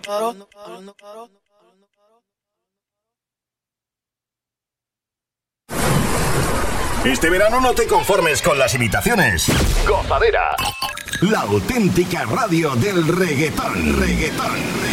Este verano no te conformes con las imitaciones. Gozadera. La auténtica radio del reggaetón.